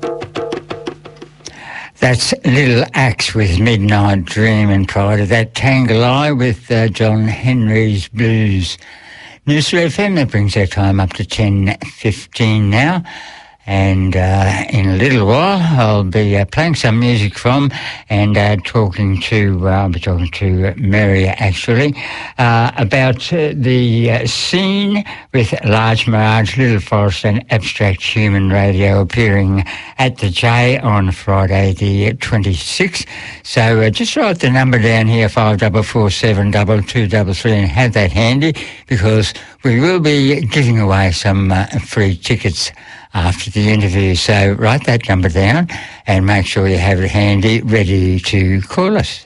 That's Little Axe with Midnight Dream, and prior to that, Tangle with John Henry's Blues. Noosa FM, that brings our time up to 10:15 now. And in a little while, I'll be playing some music from and I'll be talking to Mary, actually, about the scene with Large Mirage, Little Forest and Abstract Human Radio appearing at the J on Friday the 26th. So just write the number down here, 54472233, and have that handy, because we will be giving away some free tickets after the interview. So write that number down and make sure you have it handy, ready to call us.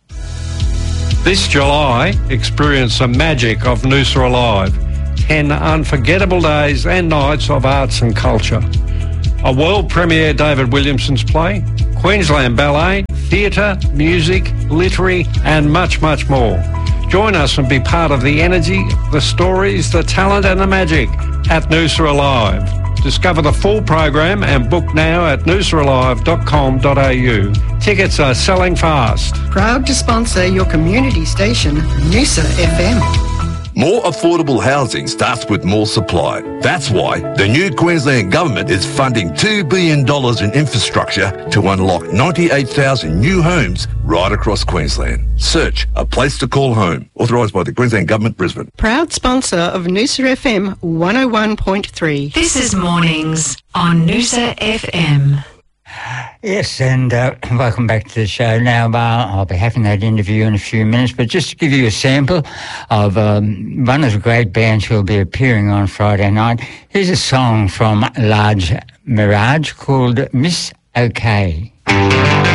This July, experience the magic of Noosa Alive. 10 unforgettable days and nights of arts and culture. A world premiere David Williamson's play, Queensland Ballet, theatre, music, literary and much, much more. Join us and be part of the energy, the stories, the talent and the magic at Noosa Alive. Discover the full program and book now at noosaalive.com.au. Tickets are selling fast. Proud to sponsor your community station, Noosa FM. More affordable housing starts with more supply. That's why the new Queensland Government is funding $2 billion in infrastructure to unlock 98,000 new homes right across Queensland. Search A Place to Call Home. Authorised by the Queensland Government, Brisbane. Proud sponsor of Noosa FM 101.3. This is Mornings on Noosa FM. Yes, and welcome back to the show. Now, I'll be having that interview in a few minutes, but just to give you a sample of one of the great bands who will be appearing on Friday night, here's a song from Large Mirage called Miss OK.